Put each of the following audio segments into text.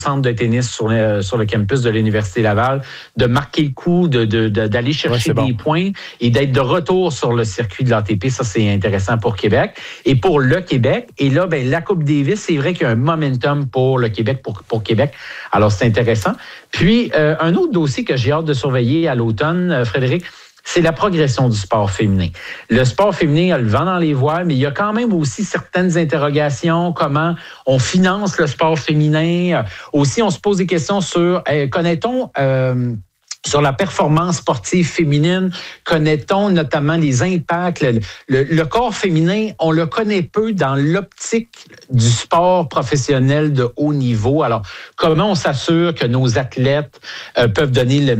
centre de tennis sur le campus de l'Université Laval, de marquer le coup, d'aller chercher des points et d'être de retour sur le circuit de l'ATP. Ça, c'est intéressant pour Québec. Et pour le Québec, et là, la Coupe Davis, c'est vrai qu'il y a un momentum pour le Québec, pour Québec. Alors, c'est intéressant. Puis, un autre dossier que j'ai hâte de surveiller à l'automne, Frédéric, c'est la progression du sport féminin. Le sport féminin a le vent dans les voiles, mais il y a quand même aussi certaines interrogations, comment on finance le sport féminin. Aussi, on se pose des questions sur, connaît-on... sur la performance sportive féminine, connaît-on notamment les impacts? Le corps féminin, on le connaît peu dans l'optique du sport professionnel de haut niveau. Alors, comment on s'assure que nos athlètes peuvent donner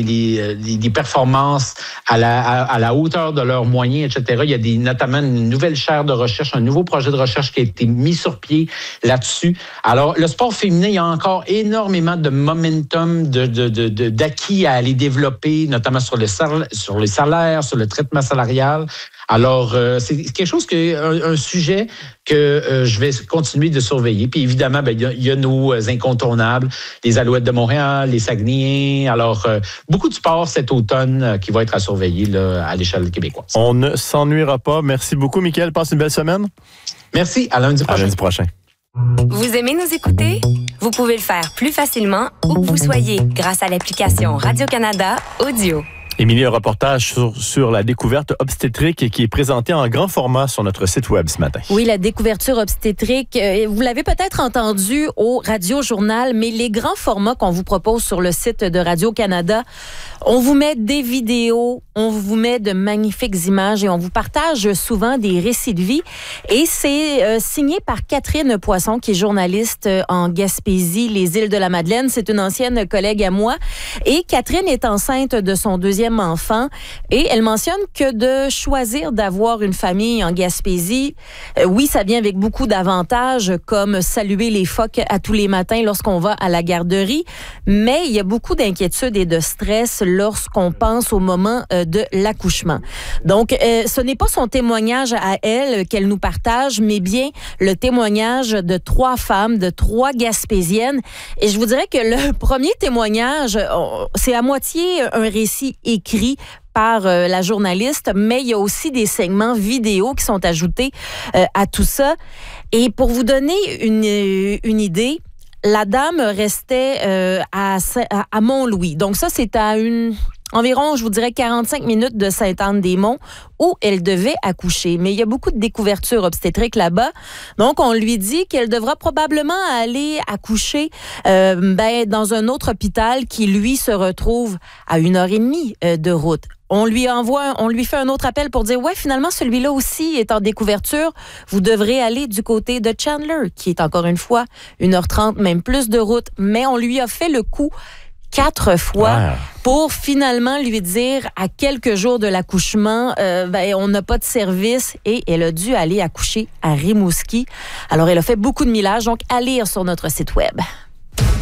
les performances à la hauteur de leurs moyens, etc. Il y a notamment une nouvelle chaire de recherche, un nouveau projet de recherche qui a été mis sur pied là-dessus. Alors, le sport féminin, il y a encore énormément de momentum, d'acquis à aller développer, notamment sur les salaires, sur le traitement salarial. Alors, c'est quelque chose un sujet que je vais continuer de surveiller. Puis évidemment, il y a nos incontournables, les Alouettes de Montréal, les Saguenayens. Alors, beaucoup de sport cet automne qui va être à surveiller là, à l'échelle québécoise. On ne s'ennuiera pas. Merci beaucoup, Mickaël. Passe une belle semaine. Merci. À lundi prochain. À lundi prochain. Vous aimez nous écouter? Vous pouvez le faire plus facilement où que vous soyez grâce à l'application Radio-Canada Audio. Émilie, un reportage sur la découverte obstétrique qui est présentée en grand format sur notre site web ce matin. Oui, la découverture obstétrique, vous l'avez peut-être entendu au Radio-Journal, mais les grands formats qu'on vous propose sur le site de Radio-Canada, on vous met des vidéos, on vous met de magnifiques images et on vous partage souvent des récits de vie. Et c'est signé par Catherine Poisson, qui est journaliste en Gaspésie, les Îles-de-la-Madeleine. C'est une ancienne collègue à moi. Et Catherine est enceinte de son deuxième enfant et elle mentionne que de choisir d'avoir une famille en Gaspésie, oui, ça vient avec beaucoup d'avantages comme saluer les phoques à tous les matins lorsqu'on va à la garderie, mais il y a beaucoup d'inquiétude et de stress lorsqu'on pense au moment de l'accouchement. Donc, ce n'est pas son témoignage à elle qu'elle nous partage, mais bien le témoignage de 3 femmes, de 3 Gaspésiennes. Et je vous dirais que le premier témoignage, c'est à moitié un récit écrit par la journaliste, mais il y a aussi des segments vidéo qui sont ajoutés à tout ça. Et pour vous donner une idée, la dame restait à Mont-Louis. Donc ça, c'est à environ, je vous dirais, 45 minutes de Sainte-Anne-des-Monts où elle devait accoucher. Mais il y a beaucoup de découvertures obstétriques là-bas. Donc, on lui dit qu'elle devra probablement aller accoucher dans un autre hôpital qui, lui, se retrouve à 1h30 de route. On lui fait un autre appel pour dire, ouais, finalement, celui-là aussi est en découverture. Vous devrez aller du côté de Chandler, qui est encore une fois 1h30, même plus de route. Mais on lui a fait le coup 4 fois pour finalement lui dire à quelques jours de l'accouchement, on n'a pas de service et elle a dû aller accoucher à Rimouski. Alors, elle a fait beaucoup de millages, donc à lire sur notre site web.